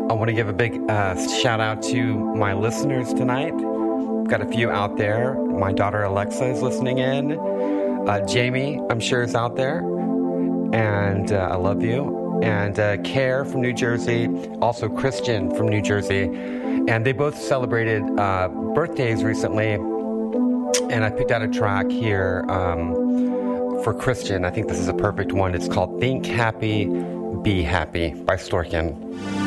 I want to give a big shout out to my listeners tonight. Got a few out there. My daughter Alexa is listening in. Jamie, I'm sure, is out there. And I love you. And Care from New Jersey. Also Christian from New Jersey. And they both celebrated birthdays recently. And I picked out a track here for Christian. I think this is a perfect one. It's called Think Happy, Be Happy by Storken.